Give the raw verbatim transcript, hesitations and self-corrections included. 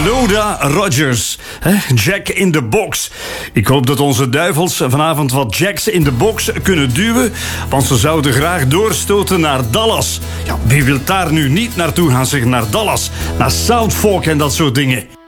Rhoda Rodgers. Hè? Jack in the box. Ik hoop dat onze duivels vanavond wat jacks in de box kunnen duwen, want ze zouden graag doorstoten naar Dallas. Ja, wie wil daar nu niet naartoe gaan, zeggen, naar Dallas, naar South Fork en dat soort dingen.